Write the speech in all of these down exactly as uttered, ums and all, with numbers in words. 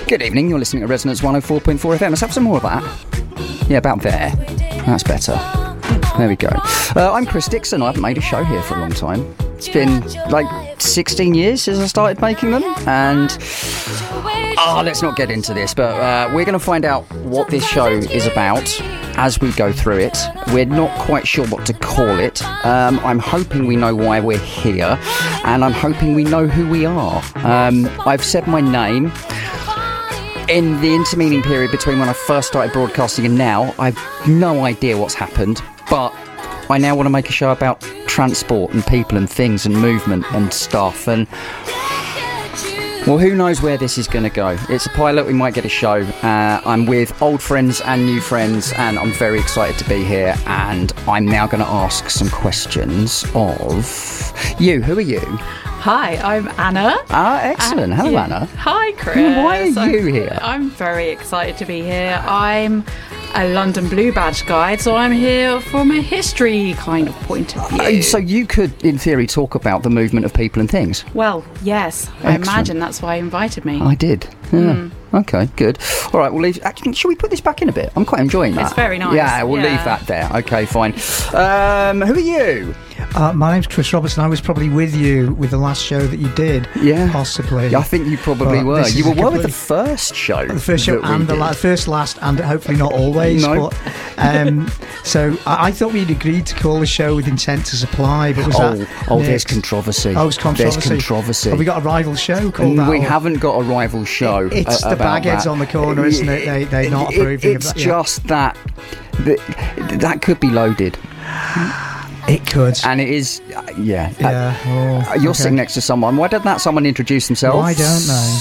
Good evening, you're listening to Resonance one oh four point four F M. Let's have some more of that. Yeah, about there. That's better. There we go. Uh, I'm Chris Dixon. I haven't made a show here for a long time. It's been like sixteen years since I started making them, and oh, let's not get into this, but uh, we're going to find out what this show is about as we go through it. We're not quite sure what to call it. Um, I'm hoping we know why we're here, and I'm hoping we know who we are. Um, I've said my name. In the intervening period between when I first started broadcasting and now, I've no idea what's happened, but I now want to make a show about transport and people and things and movement and stuff, and well, who knows where this is going to go. It's a pilot, we might get a show. Uh, I'm with old friends and new friends, and I'm very excited to be here, and I'm now going to ask some questions of you. Who are you? Hi, I'm Anna. Ah, excellent. Hello, yeah. Anna. Hi, Chris. Why are you I'm, here? I'm very excited to be here. I'm a London Blue Badge guide, so I'm here from a history kind of point of view. Uh, so you could, in theory, talk about the movement of people and things? Well, yes. I Excellent. imagine that's why you invited me. I did. Yeah. Mm. Okay, good. All right, we'll leave. Actually, should we put this back in a bit? I'm quite enjoying that. It's very nice. Yeah, we'll yeah. leave that there. Okay, fine. Um, who are you? Uh, my name's Chris Robertson. I was probably with you with the last show that you did. Yeah. Possibly. Yeah, I think you probably But were. this You is were a well with the complete- first show. The first show that we and the did. la- first, last, and hopefully not always. No. But, um, so I-, I thought we'd agreed to call the show with intent to supply, but was Oh, that oh there's next? controversy. Oh, it's controversy. There's controversy. Have we got a rival show called Mm, that? we or- haven't got a rival show. It's a- the about bagheads that. on the corner, isn't it? They, they're not It- approving It's of that. just that, that that could be loaded. It could. And it is, uh, yeah. Yeah. Uh, Oh, you're okay. sitting next to someone. Why didn't that someone introduce themselves? Oh, I don't know.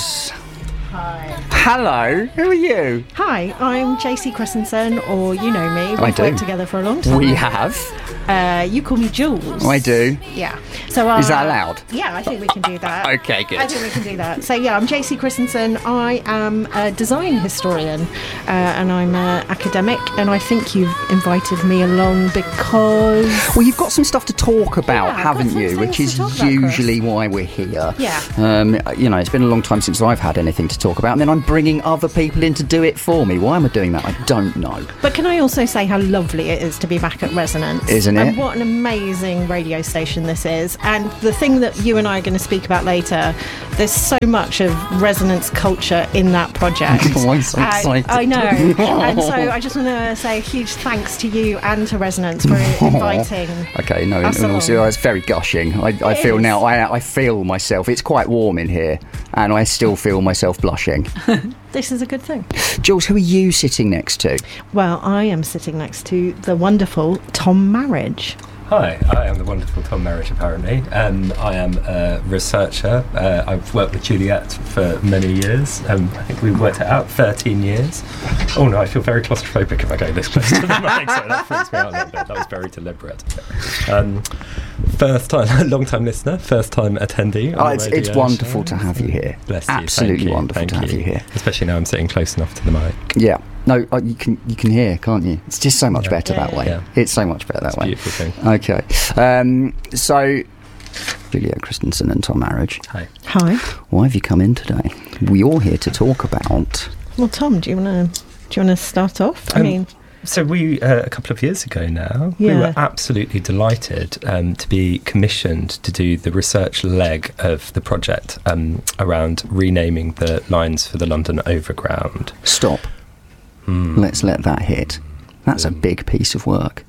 Hi. Hello, who are you? Hi, I'm J C Christensen, or you know me. We've I do. worked together for a long time. We have. Uh, you call me Jules. I do. Yeah. So uh, Is that allowed? Yeah, I think we can do that. Okay, good. I think we can do that. So yeah, I'm J C Christensen. I am a design historian, uh, and I'm an academic. And I think you've invited me along because Well, you've got some stuff to talk about, Yeah, I've got haven't some you? things Which to is talk about, Chris. usually why we're here. Yeah. Um, you know, it's been a long time since I've had anything to talk about, and then I'm bringing other people in to do it for me. Why am I doing that? I don't know. But can I also say how lovely it is to be back at Resonance? Isn't it? And what an amazing radio station this is. And the thing that you and I are going to speak about later, there's so much of Resonance culture in that project. Oh, I'm so I- excited. I know. And so I just want to say a huge thanks to you and to Resonance for inviting. Okay, no, Us in all along. seriousness, it's very gushing. I, I It feel is. now, I, I feel myself. It's quite warm in here, and I still feel myself blushing. This is a good thing. Jules, who are you sitting next to? Well, I am sitting next to the wonderful Tom Marriage. Hi, I am the wonderful Tom Marriage, apparently. Um, I am a researcher. Uh, I've worked with Juliet for many years. Um, I think we worked it out, thirteen years. Oh no, I feel very claustrophobic if I go this close to the mic, so that freaks me out a little bit. That was very deliberate. Um, first time, long time listener, first time attendee. Oh, on it's, the it's radio wonderful show. to have you here. Bless you. Absolutely Thank you. wonderful Thank to have you here. Especially now I'm sitting close enough to the mic. Yeah. No, uh, you can you can hear, can't you? It's just so much Yeah. better that Yeah. way. Yeah. It's so much better that It's a way. beautiful thing. Okay. Um, so, Julia Christensen and Tom Marriage, Hi. Hi. why have you come in today? We're all here to talk about... Well, Tom, do you want to do you want to start off? I Um, mean, So we, uh, a couple of years ago now, we Yeah. were absolutely delighted um, to be commissioned to do the research leg of the project um, around renaming the lines for the London Overground. Stop. Hmm. Let's let that hit. That's a big piece of work.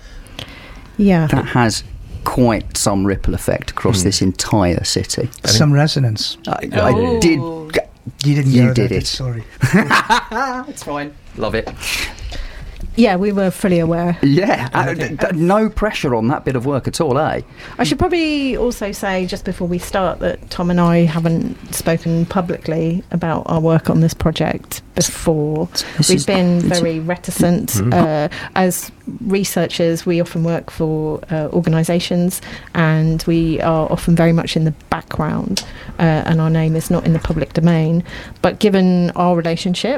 yeah. That has quite some ripple effect across Mm. this entire city. Some resonance. I, Oh. I did... You didn't You go did there, it. Sorry. It's fine. Love it. Yeah, we were fully aware. Yeah, uh, d- d- no pressure on that bit of work at all, eh? I should probably also say, just before we start, that Tom and I haven't spoken publicly about our work on this project before. This We've is- been it's- very reticent. Uh, as researchers, we often work for uh, organisations, and we are often very much in the background, uh, and our name is not in the public domain. But given our relationship,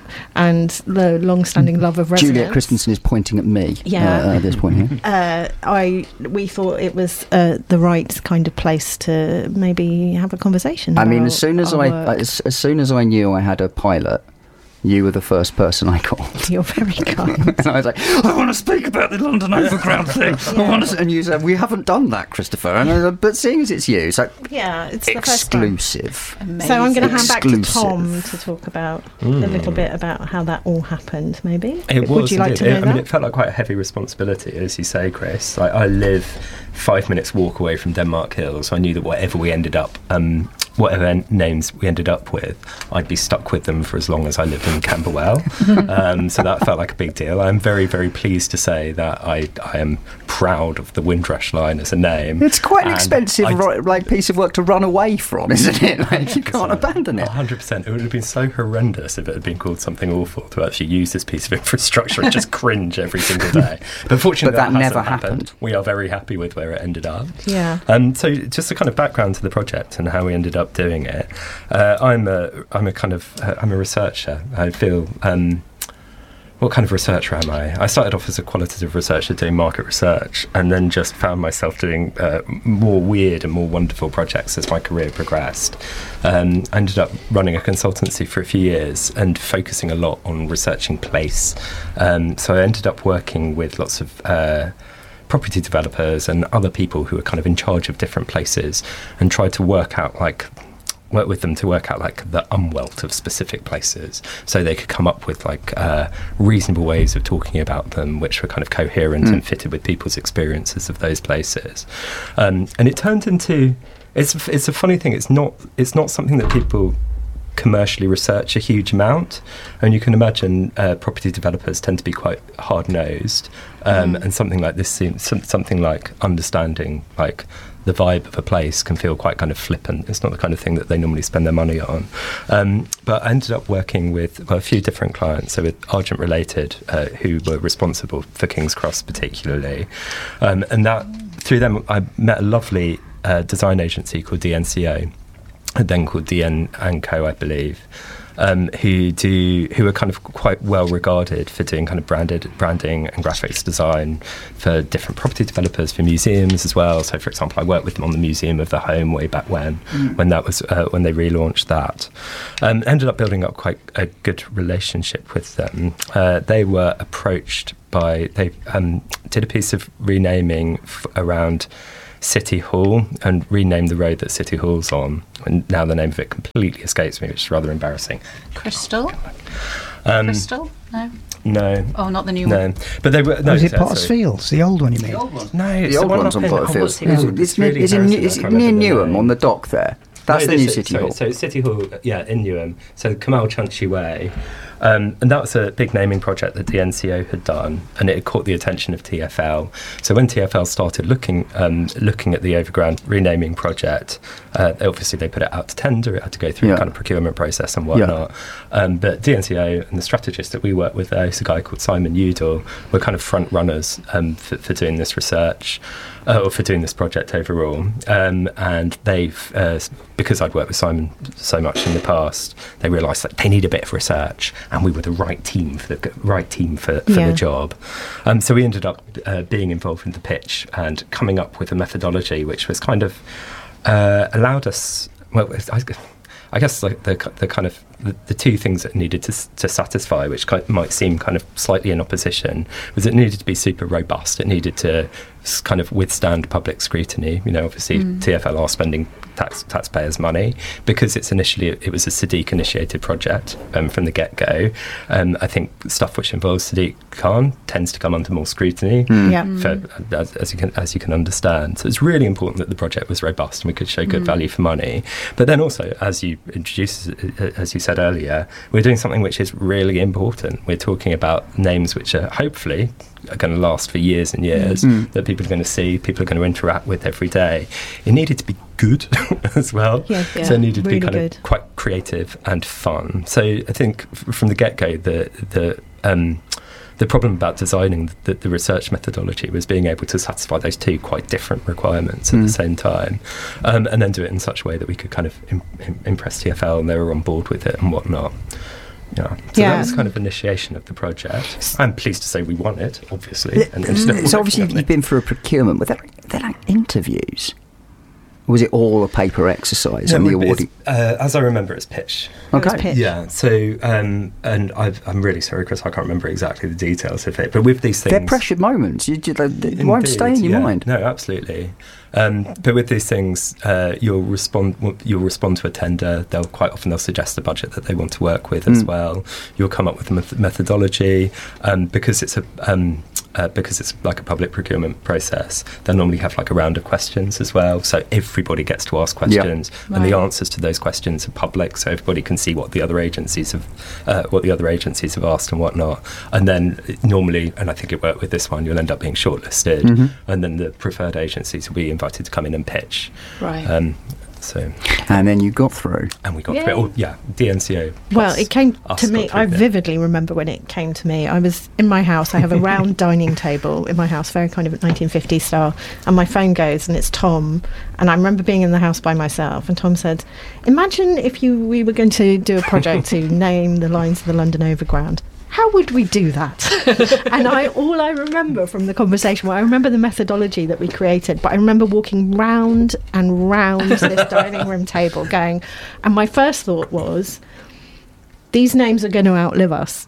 and the long-standing love of resonance. Juliet Christensen is pointing at me Yeah. uh, at this point here. Uh, I we thought it was uh, the right kind of place to maybe have a conversation. I mean, about as soon as our I work. as, as soon as I knew I had a pilot, you were the first person I called. You're very kind. And I was like, I want to speak about the London Overground thing. I want to, and you said, we haven't done that, Christopher. And I said, but seeing as it's you, it's like Yeah, it's the first time. exclusive. Amazing. So I'm going to hand back to Exclusive. Tom to talk about a little bit about how that all happened. Maybe It would was. you like indeed. to know it, that? I mean, it felt like quite a heavy responsibility, as you say, Chris. Like, I live five minutes walk away from Denmark Hill, so I knew that whatever we ended up, um, whatever en- names we ended up with, I'd be stuck with them for as long as I lived in Camberwell. um, so that felt like a big deal. I'm very, very pleased to say that I, I am proud of the Windrush line as a name. It's quite an And expensive I- ro- like piece of work to run away from, isn't it? Like, you can't abandon it. one hundred percent. It would have been so horrendous if it had been called something awful to actually use this piece of infrastructure and just cringe every single day. But fortunately, But that hasn't never happened. We are very happy with where it ended up. Yeah. Um, so just a kind of background to the project and how we ended up doing it. Uh, I'm a I'm a kind of uh, I'm a researcher. I feel. Um, What kind of researcher am I? I started off as a qualitative researcher doing market research, and then just found myself doing uh, more weird and more wonderful projects as my career progressed. Um, I ended up running a consultancy for a few years and focusing a lot on researching place. Um, so I ended up working with lots of uh, property developers and other people who are kind of in charge of different places, and tried to work out like work with them to work out like the umwelt of specific places, so they could come up with like uh, reasonable ways of talking about them which were kind of coherent Mm. and fitted with people's experiences of those places. Um, and it turned into it's it's a funny thing. It's not it's not something that people commercially research a huge amount, and you can imagine uh, property developers tend to be quite hard-nosed, um, Mm. and something like this seems some, something like understanding like the vibe of a place can feel quite kind of flippant. It's not the kind of thing that they normally spend their money on. Um, but I ended up working with well, a few different clients, so with Argent Related, uh, who were responsible for King's Cross particularly. Um, and that through them, I met a lovely uh, design agency called D N C O, and then called D N and Co, I believe. Um, who do who are kind of quite well regarded for doing kind of branded branding and graphics design for different property developers, for museums as well. So, for example, I worked with them on the Museum of the Home way back when, mm. when that was uh, when they relaunched that. Um, ended up building up quite a good relationship with them. Uh, they were approached by they um, did a piece of renaming f- around City Hall and renamed the road that City Hall's on, and now the name of it completely escapes me, which is rather embarrassing. Crystal? Um, Crystal? No. No. Oh, not the new No, one. but they were. No, Was it sorry. Potter's Fields, the old one you mean? The old one. No, it's The old one one's up on in- Potterfield. what's it Is called? it, it's really it's in, embarrassing, it's I can't near remember the Newham name. on the dock there. That's No, the no, new so- City sorry, Hall. So City Hall, yeah, in Newham. So Kamal Chunchi Way. Um, and that was a big naming project that the N C O had done, and it had caught the attention of T F L. So when T F L started looking um, looking at the Overground renaming project, uh, obviously they put it out to tender. It had to go through Yeah. a kind of procurement process and whatnot. Um, but D N C O and the strategist that we work with there, is a guy called Simon Udall, were kind of front runners um, for, for doing this research. Uh, or for doing this project overall, um, and they've uh, because I'd worked with Simon so much in the past, they realised that they need a bit of research, and we were the right team for the right team for, for Yeah. the job. Um, so we ended up uh, being involved in the pitch and coming up with a methodology which was kind of uh, allowed us. Well, I, I guess like the the kind of the, the two things that needed to to satisfy, which kind might seem kind of slightly in opposition, was it needed to be super robust. It needed to s- kind of withstand public scrutiny. You know, obviously Mm. T F L are spending tax taxpayers' money because it's initially it was a Sadiq initiated project um, from the get go. Um, I think stuff which involves Sadiq Khan tends to come under more scrutiny. Mm. Yeah. For, as, as you can as you can understand, so it's really important that the project was robust and we could show good Mm. value for money. But then also, as you introduced, uh, as you said earlier, we're doing something which is really important. We're talking about names which are hopefully are going to last for years and years, Mm. that people are going to see, people are going to interact with every day. It needed to be good as well. Yeah, Yeah, so it needed to really be kind good. of quite creative and fun. So I think f- from the get-go, the the um, the problem about designing the, the research methodology was being able to satisfy those two quite different requirements at Mm. the same time, um, and then do it in such a way that we could kind of im- im- impress T F L and they were on board with it and whatnot. Yeah, so Yeah. that was kind of initiation of the project. I'm pleased to say we won it, obviously. And we're still So obviously working on you've been through a procurement. Were there, were there like interviews? Or was it all a paper exercise it. and the No, awarding? it's, uh, as I remember, it's pitch. It was Okay. pitch. Yeah, so, um, and I've, I'm really sorry, Chris, I can't remember exactly the details of it, but with these things... They're pressured moments. You, you, they won't stay in Indeed, your yeah. mind. No, absolutely. Um, but with these things, uh, you'll respond. You'll respond to a tender. They'll quite often they'll suggest a budget that they want to work with as Mm. well. You'll come up with a meth- methodology, um, because it's a um, uh, because it's like a public procurement process. They'll normally have like a round of questions as well, so everybody gets to ask questions, and the Right. answers to those questions are public, so everybody can see what the other agencies have uh, what the other agencies have asked and whatnot. And then normally, and I think it worked with this one, you'll end up being shortlisted, Mhm. and then the preferred agencies will be invited to come in and pitch. Right. Um, so, And then you got through. and we got Yay. through it. Oh, yeah, D N C O. Well, plus it came us to got me. through I it. vividly remember when it came to me. I was in my house. I have a round dining table in my house, very kind of nineteen fifties style. And my phone goes, and it's Tom. And I remember being in the house by myself. And Tom said, "Imagine if you we were going to do a project to name the lines of the London Overground. How would we do that?" And I, all I remember from the conversation, well, I remember the methodology that we created, but I remember walking round and round this dining room table going, and my first thought was, these names are going to outlive us.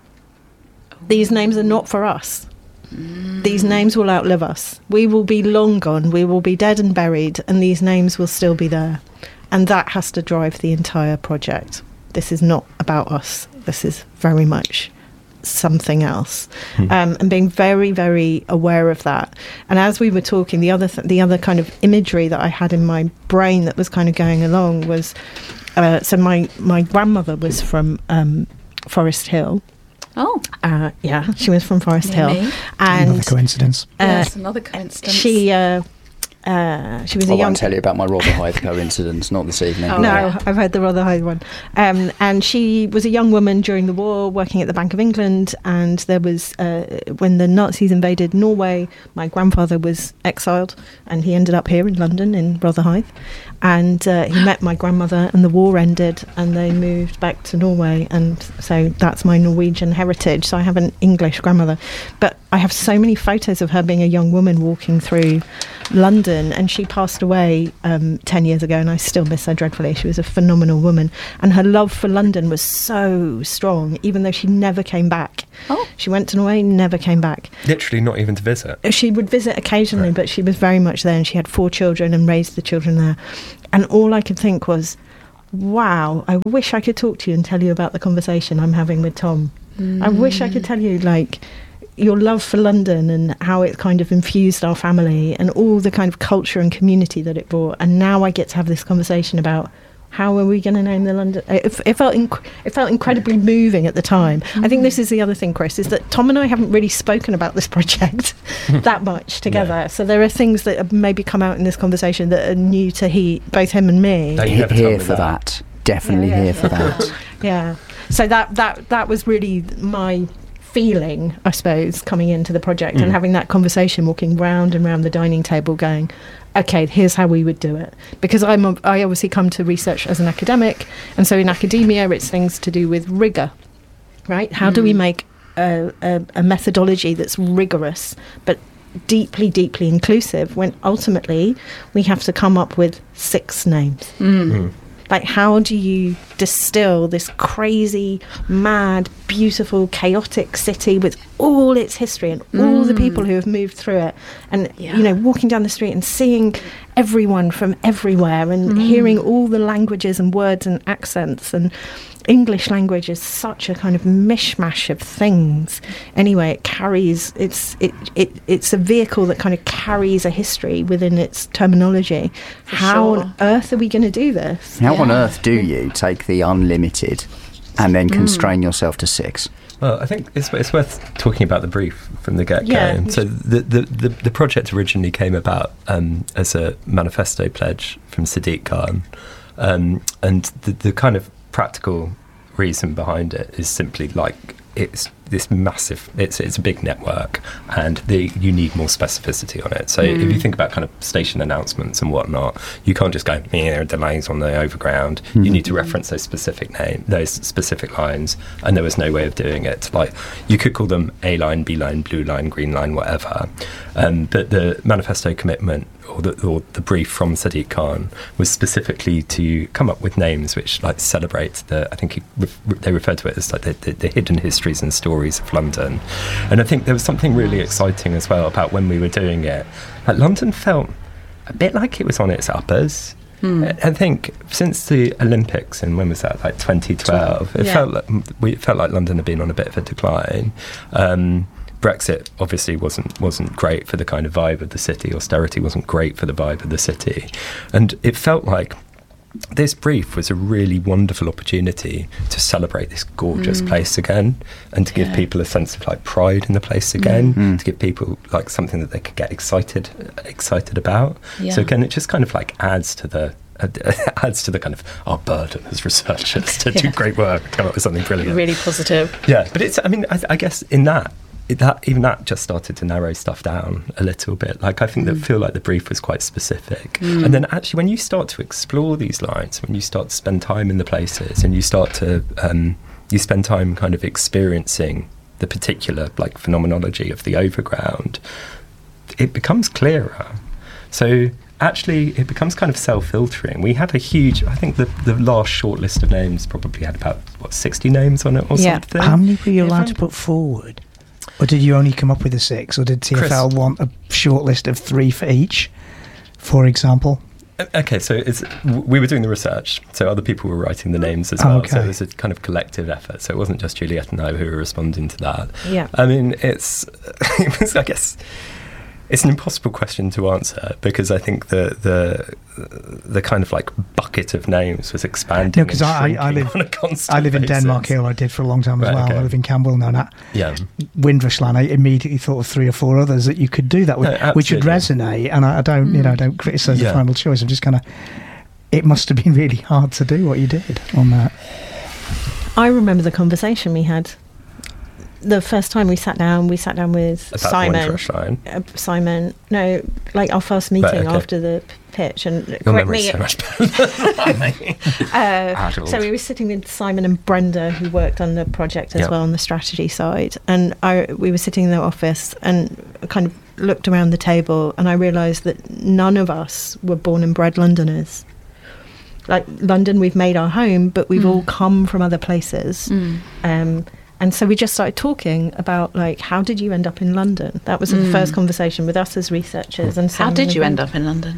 These names are not for us. These names will outlive us. We will be long gone. We will be dead and buried, and these names will still be there. And that has to drive the entire project. This is not about us. This is very much something else. Hmm. Um, and being very, very aware of that. And as we were talking, the other th- the other kind of imagery that I had in my brain that was kind of going along was, uh, so my, my grandmother was from um, Forest Hill. Oh, Uh, yeah, she was from Forest near Hill. me. And Another coincidence. uh, Yes, another coincidence. she uh, uh, she was I a young won't tell you about my Rotherhithe coincidence, not this evening. Oh, no, yeah. I've heard the Rotherhithe one. Um, and she was a young woman during the war working at the Bank of England. And there was, uh, when the Nazis invaded Norway, my grandfather was exiled and he ended up here in London, in Rotherhithe. And uh, he met my grandmother and the war ended and they moved back to Norway. And so that's my Norwegian heritage. So I have an English grandmother. But I have so many photos of her being a young woman walking through London, and she passed away um, ten years ago, and I still miss her dreadfully. She was a phenomenal woman, and her love for London was so strong, even though she never came back. Oh. She went to Norway, never came back. Literally not even to visit. She would visit occasionally, Right. but she was very much there, and she had four children and raised the children there. And all I could think was, wow, I wish I could talk to you and tell you about the conversation I'm having with Tom. I wish I could tell you, like, your love for London and how it kind of infused our family and all the kind of culture and community that it brought. And now I get to have this conversation about how are we going to name the London. It, it felt inc- it felt incredibly moving at the time. I think this is the other thing, Chris, is that Tom and I haven't really spoken about this project that much together. No. So there are things that have maybe come out in this conversation that are new to he, both him and me. No, you He- never told here me for that. that. Definitely Yeah, yeah, here for yeah. that. Yeah. So that that that was really my feeling, I suppose, coming into the project and Mm. having that conversation, walking round and round the dining table, going, okay, here's how we would do it. Because I'm a, I obviously come to research as an academic, and so in academia, it's things to do with rigor, right? How do we make a, a, a methodology that's rigorous but deeply, deeply inclusive when ultimately we have to come up with six names? Mm. Like, how do you distill this crazy, mad, beautiful, chaotic city with all its history and all the people who have moved through it? And, Yeah. you know, walking down the street and seeing everyone from everywhere and hearing all the languages and words and accents. And English language is such a kind of mishmash of things. Anyway, it carries, it's it, it it's a vehicle that kind of carries a history within its terminology. For How sure. on earth are we going to do this? How on Yeah. earth do you take the unlimited and then constrain yourself to six? Well, I think it's, it's worth talking about the brief from the get-go. Yeah. So the, the, the, the project originally came about um, as a manifesto pledge from Sadiq Khan. Um, and the, the kind of practical reason behind it is simply like it's this massive, it's it's a big network, and the, you need more specificity on it. So mm. if you think about kind of station announcements and whatnot, you can't just go, yeah, there are delays on the overground. Mm-hmm. You need to reference those specific name, those specific lines, and there was no way of doing it. Like, you could call them A line, B line, blue line, green line, whatever. Um, but the manifesto commitment, or the, or the brief from Sadiq Khan, was specifically to come up with names which like celebrate the, I think he, they referred to it as like the, the, the hidden histories and stories of London. And I think there was something really exciting as well about when we were doing it. Like, London felt a bit like it was on its uppers. Hmm. I think since the Olympics, and when was that, like twenty twelve, it yeah. felt like we it felt like London had been on a bit of a decline. Um, Brexit obviously wasn't wasn't great for the kind of vibe of the city. Austerity wasn't great for the vibe of the city. And it felt like this brief was a really wonderful opportunity to celebrate this gorgeous mm. place again, and to give yeah. people a sense of like pride in the place again, mm. to give people like something that they could get excited excited about. Yeah. So again, it just kind of like adds to the uh, adds to the kind of our burden as researchers to yeah. do great work and come up with something brilliant. Really positive. Yeah, but it's, I mean, I, I guess in that, It, that even that just started to narrow stuff down a little bit. Like, I think mm. that feel like the brief was quite specific. Mm. And then actually when you start to explore these lines, when you start to spend time in the places, and you start to um, you spend time kind of experiencing the particular like phenomenology of the overground, it becomes clearer. So actually it becomes kind of self-filtering. We had a huge, I think the, the last short list of names probably had about what sixty names on it or yeah. something. How many were you allowed to put forward? Or did you only come up with a six? Or did T F L Chris. want a short list of three for each, for example? Okay, so it's, we were doing the research, so other people were writing the names as well. Okay. So it was a kind of collective effort. So it wasn't just Juliet and I who were responding to that. Yeah. I mean, it's, it was, I guess, it's an impossible question to answer, because I think the the the kind of like bucket of names was expanding. No, because I, I live on a constant I live in basis. Denmark Hill. I did for a long time as right, well. okay. I live in Camberwell now. That yeah. Windrushland. I immediately thought of three or four others that you could do that with, no, which would resonate. And I, I don't, mm. you know, I don't criticise yeah. the final choice. I'm just kind of. It must have been really hard to do what you did on that. I remember the conversation we had. The first time we sat down, we sat down with About Simon. Uh, Simon, no, like our first meeting right, okay. after the pitch. And Your correct memory's me, so much better than mine. uh, so we were sitting with Simon and Brenda, who worked on the project as yep. well on the strategy side. And I, we were sitting in their office and kind of looked around the table, and I realised that none of us were born and bred Londoners. Like, London, we've made our home, but we've mm. all come from other places. Mm. Um, And so we just started talking about, like, how did you end up in London? That was mm. the first conversation with us as researchers. And how did you end up in London?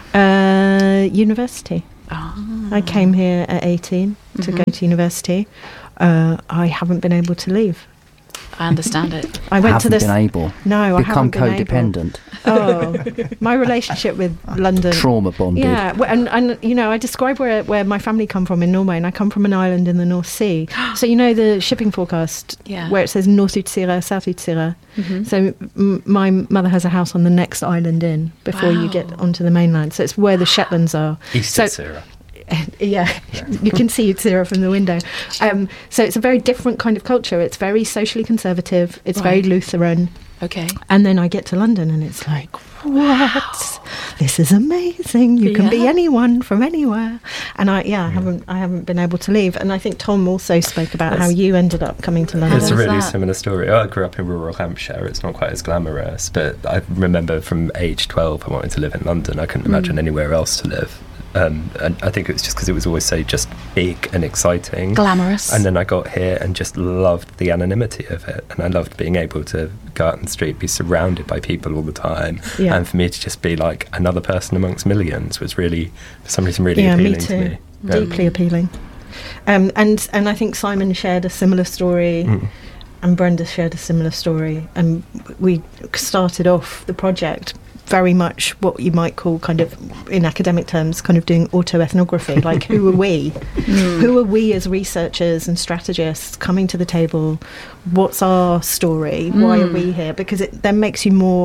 Uh, university. Oh. I came here at eighteen to mm-hmm. go to university. Uh, I haven't been able to leave. I understand it. I went haven't to this. Been able. No, I Become haven't been codependent. Able. Oh, my relationship with London. Trauma bonded. Yeah, and and you know, I describe where where my family come from in Norway, and I come from an island in the North Sea. So you know the shipping forecast, yeah. where it says North Utsira, South Utsira. Mm-hmm. So m- my mother has a house on the next island in before wow. you get onto the mainland. So it's where the Shetlands are. East so, Utsira. Yeah, yeah. You can see Utsira from the window. Um, so it's a very different kind of culture. It's very socially conservative. It's right. very Lutheran. Okay. And then I get to London and it's like, what? This is amazing. You can yeah. be anyone from anywhere. And I, yeah, I haven't, I haven't been able to leave. And I think Tom also spoke about That's, how you ended up coming to London. It's a really that? similar story. I grew up in rural Hampshire. It's not quite as glamorous, but I remember from age twelve, I wanted to live in London. I couldn't imagine mm. anywhere else to live. Um, and I think it was just because it was always so just big and exciting. Glamorous. And then I got here and just loved the anonymity of it. And I loved being able to go out in the street, be surrounded by people all the time. Yeah. And for me to just be like another person amongst millions was really, for some reason, really yeah, appealing me to me. Deeply um, appealing. Um, and, and I think Simon shared a similar story. Mm. And Brenda shared a similar story. And we started off the project very much what you might call kind of, in academic terms, kind of doing autoethnography. Like, who are we? Mm. Who are we as researchers and strategists coming to the table? What's our story? Mm. Why are we here? Because it then makes you more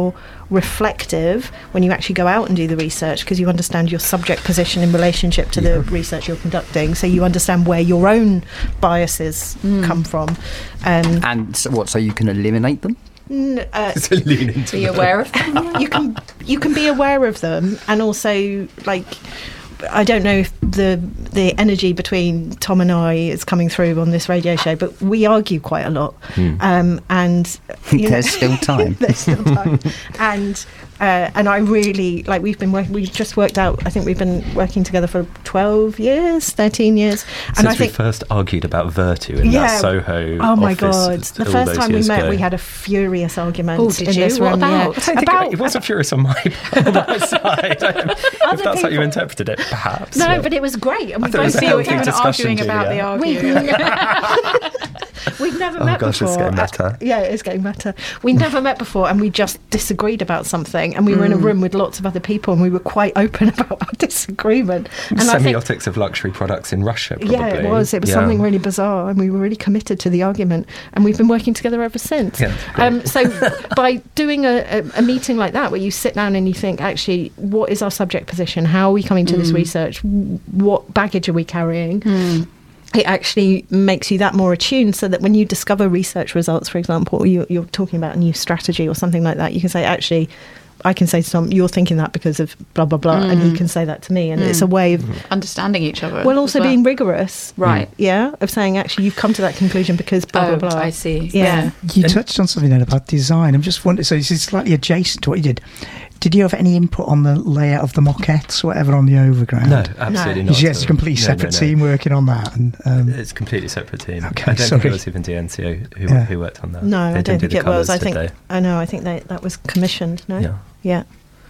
reflective when you actually go out and do the research, because you understand your subject position in relationship to Yeah. the research you're conducting, so you understand where your own biases Mm. come from. Um, And so what? So you can eliminate them? n- uh, To lean into Be the- aware of them. you can you can be aware of them, and also, like, I don't know if the the energy between Tom and I is coming through on this radio show, but we argue quite a lot, Hmm. um, and you know- There's still time. there's still time, and uh, and I really like. We've been working. We've just worked out. I think we've been working together for twelve years, thirteen years, and Since I we think. first argued about Virtue in Yeah. that Soho Oh my office god! The all first those time we years met, ago. we had a furious argument Oh, did in you? this What room. about? Yeah. I I don't think About- it, it wasn't furious on my, on my side. I don't- if Other that's how you people- interpreted it, perhaps. No, but- but it was great, and I we thought it was both a See what healthy you were discussion, arguing about the Julia. argument. We've never Oh met gosh, before. it's getting Uh, better. yeah, it's getting better. We never met before, and we just disagreed about something, and we were in a room with lots of other people, and we were quite open about our disagreement. And I think, Semiotics of luxury products in Russia, probably. yeah, it was. It was Yeah. something really bizarre, and we were really committed to the argument, and we've been working together ever since. Yeah, great. um, so, by doing a, a, a meeting like that, where you sit down and you think, actually, what is our subject position? How are we coming to this research? What baggage are we carrying? It actually makes you that more attuned, so that when you discover research results, for example, or you, you're talking about a new strategy or something like that, you can say, actually, I can say to Tom, you're thinking that because of blah, blah, blah, and he can say that to me. And it's a way of, Understanding each other. well, as also being rigorous. Right. Yeah, of saying, actually, you've come to that conclusion because blah, Oh, blah, blah. I see. Yeah. Yeah. You And- touched on something then about design. I'm just wondering, so this is slightly adjacent to what you did. Did you have any input on the layout of the moquettes, whatever, on the overground? No, absolutely No. not. Yes, it's a completely No, separate no, no. team working on that. And um, It's a completely separate team. Okay, I don't sorry. think it was even D N C O who, Yeah. who worked on that. No, They I didn't don't do think the it was. colours, I did think, they? I know, I think they, that was commissioned, no? Yeah. Yeah.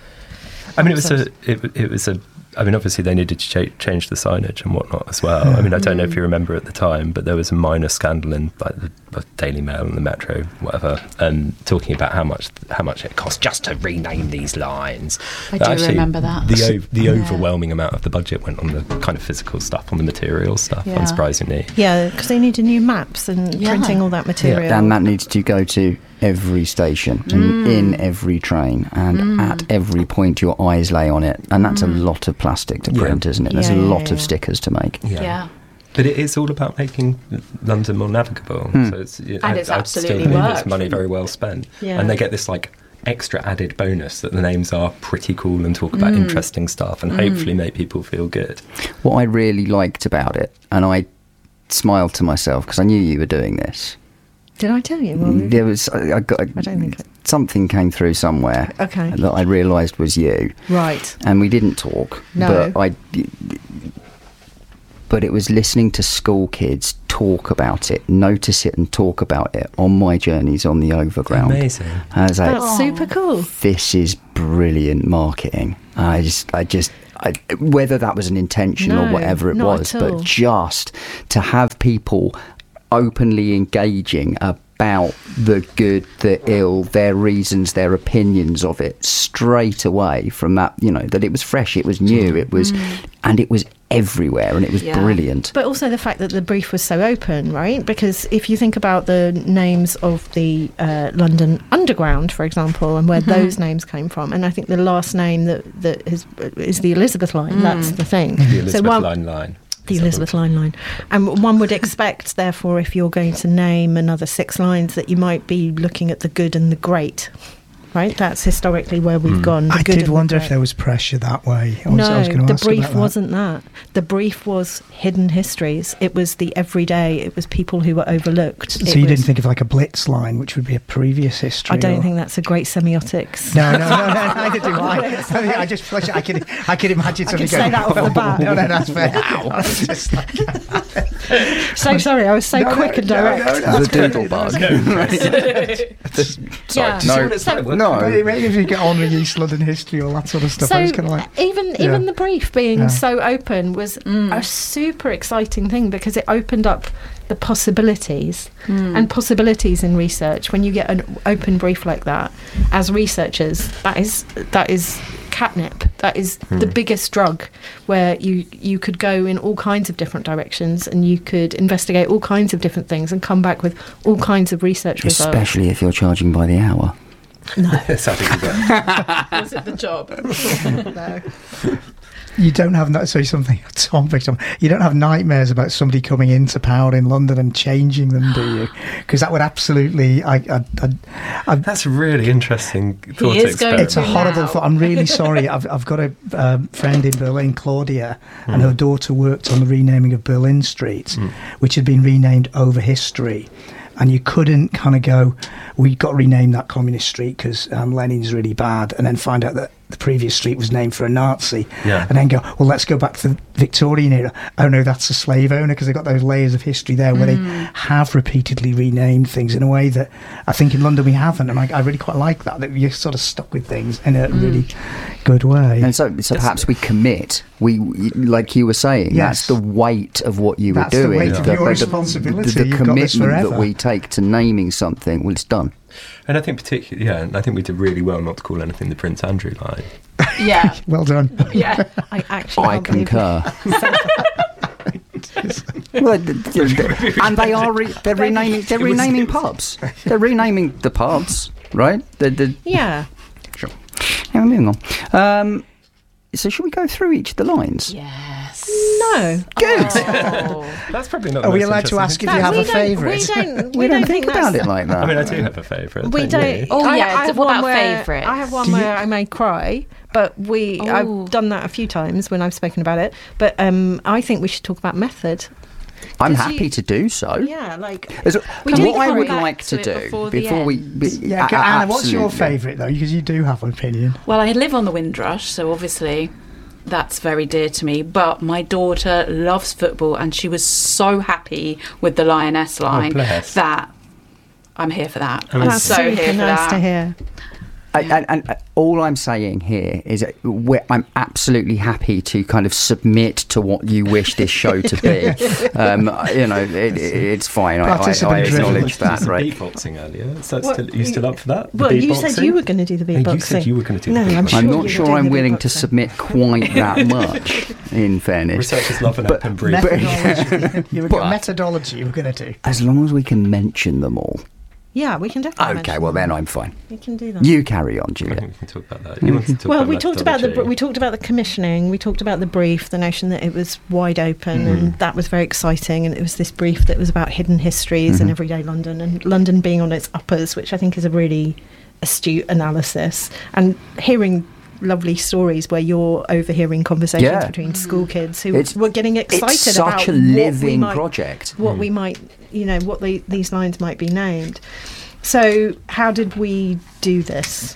I mean, it was a. It, it was a. I mean, obviously they needed to cha- change the signage and whatnot as well. I mean, I don't know if you remember at the time, but there was a minor scandal in like the, the Daily Mail and the Metro, whatever, um, talking about how much how much it cost just to rename these lines. I But do remember that. The o- the Yeah. overwhelming amount of the budget went on the kind of physical stuff, on the material stuff, Yeah. unsurprisingly. Yeah, because they needed new maps and Yeah. printing all that material. And that needs to go to every station and in every train, and at every point your eyes lay on it. And that's a lot of plastic to Yeah. print, isn't it? There's Yeah, a yeah, lot of yeah. stickers to make. Yeah. But it is all about making London more navigable. Hmm. So it's, And I, it's I absolutely still believe it's worked. money very well spent. Yeah. And they get this like extra added bonus that the names are pretty cool and talk about interesting stuff and hopefully make people feel good. What I really liked about it, and I smiled to myself because I knew you were doing this. Did I tell you? Well, There was, I, I got I don't think it. something came through somewhere Okay. that I realised was you, Right. and we didn't talk. No. But I, but it was listening to school kids talk about it, notice it, and talk about it on my journeys on the overground. Amazing. I was like, That's super cool. this is brilliant marketing. I just, I just, I, whether that was an intention or No, whatever it not was, at all. but just to have people openly engaging about the good, the ill, their reasons, their opinions of it straight away from that, you know, that it was fresh, it was new, it was, and it was everywhere, and it was Yeah. brilliant. But also the fact that the brief was so open, right? Because if you think about the names of the uh, London Underground, for example, and where those names came from, and I think the last name that, that is, is the Elizabeth line, that's the thing. The Elizabeth so one, Line line. The Elizabeth Line line. And one would expect, therefore, if you're going to name another six lines, that you might be looking at the good and the great, right? That's historically where we've gone. The I good did and the wonder if great. there was pressure that way. I was, No, I was going to the ask brief about that. wasn't that. The brief was hidden histories. It was the everyday. It was people who were overlooked. So It you was- didn't think of like a blitz line, which would be a previous history? I don't or- think that's a great semiotics. No, no, no, no, neither do I. I, mean, I just flush it. I could, I could imagine I somebody could say going. that off the bat. No, no, that's fair. I was just like, So sorry, I was so no, quick and no, direct. No, no, The doodle bug. Yeah. No, So- no. Maybe if you get on with East London history, all that sort of stuff. I So was kind of like, even yeah. even the brief being Yeah. so open was a super exciting thing, because it opened up the possibilities and possibilities in research. When you get an open brief like that, as researchers, that is that is catnip. That is the biggest drug, where you you could go in all kinds of different directions, and you could investigate all kinds of different things and come back with all kinds of research results. Especially if you're charging by the hour. No. Sadly, we don't. Was it the job? No. You don't have no- sorry something Tom Victor. You don't have nightmares about somebody coming into power in London and changing them, do you? Because that would absolutely. I, I, I, I, That's a really interesting thought is going experiment. it's a horrible now. thought. I'm really sorry. I've I've got a um, friend in Berlin, Claudia, and her daughter worked on the renaming of Berlin Street, Mm. which had been renamed over history. And you couldn't kind of go, we got to rename that communist street because um, Lenin's really bad, and then find out that the previous street was named for a Nazi, Yeah. and then go, well, let's go back to the Victorian era. Oh no, that's a slave owner, because they've got those layers of history there where Mm. they have repeatedly renamed things in a way that I think in London we haven't, and I, I really quite like that, that you're sort of stuck with things in a Mm. really good way. And so, so perhaps we commit. We, we- like you were saying, Yes. that's the weight of what you That's were the doing. weight of your responsibility. The, the You've got this commitment that forever. we take to naming something. Well, it's done. And I think particularly, yeah, and I think we did really well not to call anything the Prince Andrew line. Yeah. Well done. Yeah. I actually I can't believe concur. Well, th- th- th- and they are re- they're renaming they're It was- renaming it was- pubs. They're renaming the pubs, right? The, the, Yeah. sure. Yeah, moving on. Um, so should we go through each of the lines? Yes. No. Good. Oh. That's probably not. The Are we most allowed to interesting ask thing. if you have we a don't- favourite? We don't. We, We, don't, don't think about that's- it like that. I mean, I do have a favourite. We don't don't. you? Oh, I, yeah, I have what one about where favourites? I have one Do you- where I may cry, but we. Ooh. I've done that a few times when I've spoken about it. But um, I think we should talk about method. I'm Does happy you- to do so. Yeah, like As- We and do what I come would back like to to, it do before the before we, end. be, Yeah, a- Anna, what's your absolutely. favourite though? Because you do have an opinion. Well, I live on the Windrush, so obviously that's very dear to me. But my daughter loves football, and she was so happy with the Lioness line bless. that I'm here for that. I mean, I'm that's so super here for nice that. to hear. And, and, and all I'm saying here is that we're, I'm absolutely happy to kind of submit to what you wish this show to be. um, you know, it, it, it's fine. I, I, I Participant driven. acknowledge that, Some right? beatboxing earlier. So that's What? still, are you still up for that? The Well, you said beatboxing? you were going to do the Yeah, beatboxing. you said you were going to do No, the I'm beatboxing. sure I'm you not were sure doing I'm the willing to beatboxing. submit quite that much, in fairness. Researchers love an But- open brief. Methodology. you were But- methodology you were going to do. As long as we can mention them all. Yeah, we can definitely. Okay, mention well then that. I'm fine. We can do that. You carry on, I Julia. think we can talk about that. You wanted to talk Well, about we talked about the methodology. we talked about the commissioning. We talked about the brief, the notion that it was wide open, Mhm. and that was very exciting. And it was this brief that was about hidden histories Mhm. in everyday London, and London being on its uppers, which I think is a really astute analysis. And hearing lovely stories where you're overhearing conversations Yeah. between school kids who It's- were getting excited It's about such a what we living might project. what Mm. we might, you know, what the, these lines might be named. So, how did we do this?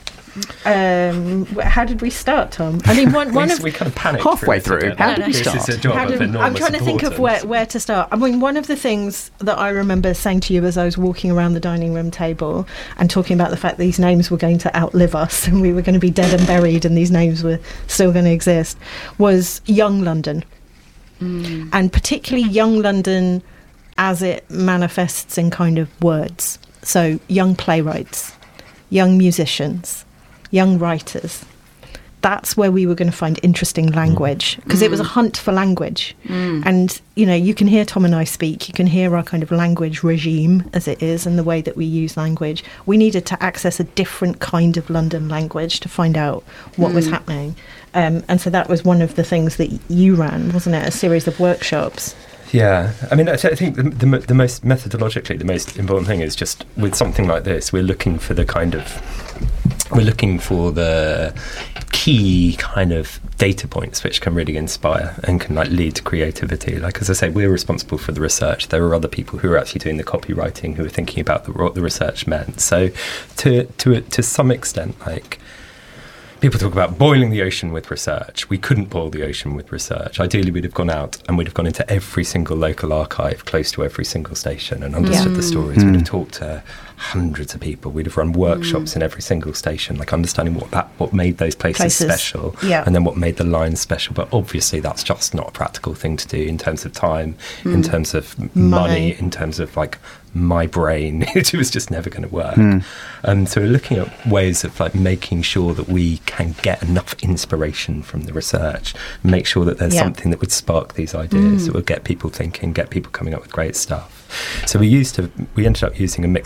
Um, wh- how did we start, Tom? I mean, one, one we, of we kind of panicked Halfway through. through. Together. How did we This start? is a job how of did- enormous I'm trying to think of where, importance. where to start. I mean, one of the things that I remember saying to you as I was walking around the dining room table and talking about the fact these names were going to outlive us and we were going to be dead and buried and these names were still going to exist was young London. Mm. And particularly young London as it manifests in kind of words. So young playwrights, young musicians, young writers. That's where we were going to find interesting language because it was a hunt for language. Mm. And, you know, you can hear Tom and I speak, you can hear our kind of language regime as it is and the way that we use language. We needed to access a different kind of London language to find out what was Mm. happening. Um, and so that was one of the things that you ran, wasn't it? A series of workshops. Yeah, I mean, I, th- I think the, the, mo- the most methodologically, the most important thing is just with something like this, we're looking for the kind of, we're looking for the key kind of data points which can really inspire and can like lead to creativity. Like, as I say, we're responsible for the research. There are other people who are actually doing the copywriting who are thinking about the, what the research meant. So to, to, to some extent, like, people talk about boiling the ocean with research. We couldn't boil the ocean with research. Ideally, we'd have gone out and we'd have gone into every single local archive close to every single station and understood Yeah. the stories. Mm. We'd have talked to hundreds of people. We'd have run workshops Mm. in every single station, like understanding what that what made those places, Places. special, Yeah. and then what made the lines special. But obviously, that's just not a practical thing to do in terms of time, in Mm. terms of m- Money. money, in terms of like my brain. It was just never going to work. Mm. Um, so we're looking at ways of like making sure that we can get enough inspiration from the research, make sure that there's Yeah. something that would spark these ideas, Mm. that would get people thinking, get people coming up with great stuff. So we used to, we ended up using a mixed methodology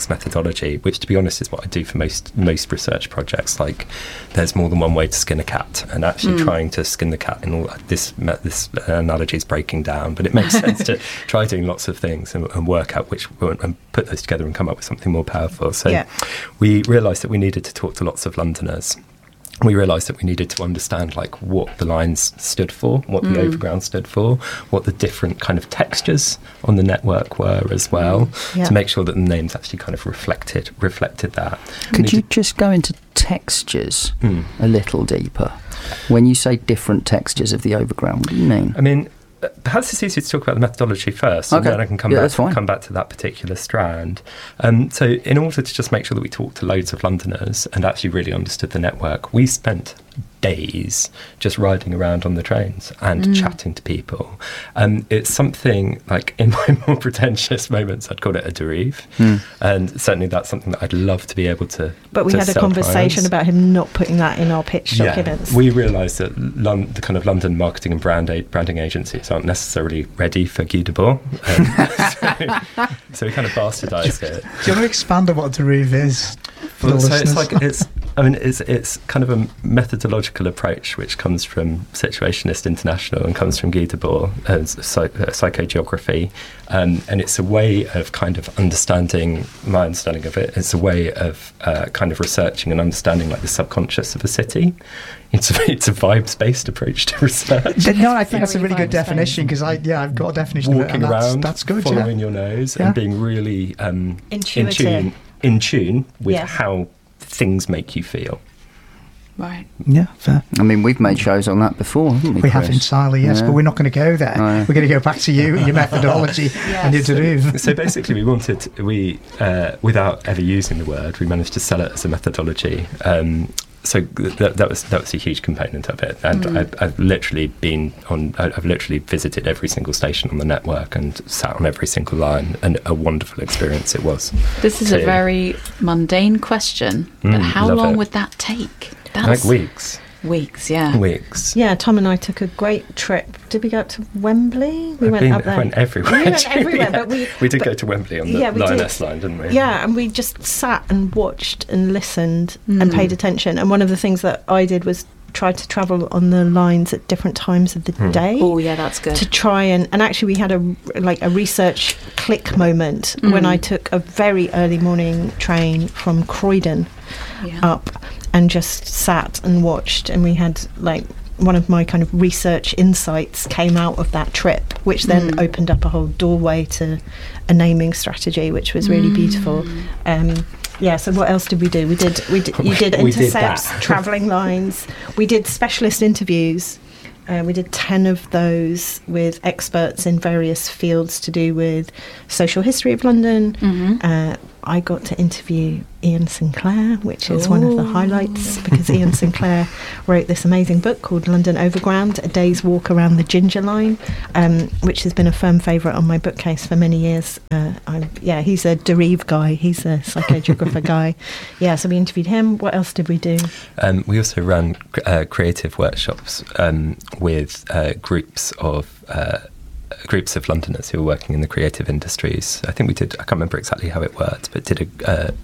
methodology, which to be honest is what I do for most most research projects. Like, there's more than one way to skin a cat, and actually mm. trying to skin the cat in all this this analogy is breaking down, but it makes sense to try doing lots of things and, and work out which and put those together and come up with something more powerful. So yeah. we realised that we needed to talk to lots of Londoners. We realised that we needed to understand like what the lines stood for, what the mm. overground stood for, what the different kind of textures on the network were as well, mm. yeah. to make sure that the names actually kind of reflected reflected that. Could you just go into textures mm. a little deeper? When you say different textures of the overground, what do you mean? I mean, perhaps it's easier to talk about the methodology first, and okay. then I can come yeah, back come back to that particular strand. Um, so in order to just make sure that we talked to loads of Londoners and actually really understood the network, we spent days just riding around on the trains and mm. chatting to people. Um, it's something like, in my more pretentious moments, I'd call it a derive, mm. and certainly that's something that I'd love to be able to. But we to had a conversation clients. about him not putting that in our pitch documents. Yeah, we realised that Lon- the kind of London marketing and brand a- branding agencies aren't necessarily ready for Guy Debord, um, so, so we kind of bastardised it. Do you want to expand on what a derive is? For Well, the so listeners? it's like it's. I mean, it's it's kind of a methodological approach which comes from Situationist International and comes from Guy Debord as psych- uh, psychogeography, um, and it's a way of kind of understanding my understanding of it. It's a way of uh, kind of researching and understanding like the subconscious of a city. It's a, it's a vibes-based approach to research. No, I think that's a really good definition, because I yeah I've got a definition of it, Walking and that's, around, that's good. following yeah. your nose, Yeah. and being really um, in Intuitive. tune, in tune with Yeah. how things make you feel. Right. Yeah, fair. I mean, we've made shows on that before, haven't we? We have Chris? entirely, yes, Yeah. but we're not going to go there. Oh, yeah. We're going to go back to you and your methodology and your derive. So basically, we wanted we uh, without ever using the word, we managed to sell it as a methodology. Um, so that, that was that was a huge component of it, and Mm. I've, I've literally been on. I've literally visited every single station on the network and sat on every single line, and a wonderful experience it was. This is too. a very mundane question, but Mm, how love long it. would that take? Like weeks, Weeks, yeah. weeks. Yeah, Tom and I took a great trip. Did we go up to Wembley? We I've went been, up there. I went everywhere. We went everywhere, Yeah. but we we did but- go to Wembley on the Yeah, we Lioness did. line, didn't we? Yeah, and we just sat and watched and listened and Mm. paid attention. And one of the things that I did was try to travel on the lines at different times of the Hmm. day. Oh, yeah, that's good. To try and and actually we had a like a research click moment Mm. when I took a very early morning train from Croydon Yeah. up and just sat and watched, and we had like one of my kind of research insights came out of that trip, which then Mm. opened up a whole doorway to a naming strategy, which was really Mm. beautiful. Um, yeah. So what else did we do? We did. We did. You did We did intercepts, that. travelling lines. We did specialist interviews. Uh, we did ten of those with experts in various fields to do with social history of London. Mhm. Uh, I got to interview Ian Sinclair, which is one of the Ooh. highlights, because Ian Sinclair wrote this amazing book called London Overground, A Day's Walk Around the Ginger Line, um, which has been a firm favourite on my bookcase for many years. Uh, I'm, yeah, he's a derive guy. He's a psychogeographer guy. Yeah, so we interviewed him. What else did we do? Um, we also ran uh, creative workshops um, with uh, groups of uh, groups of Londoners who were working in the creative industries. I think we did. I can't remember exactly how it worked, but did a, uh,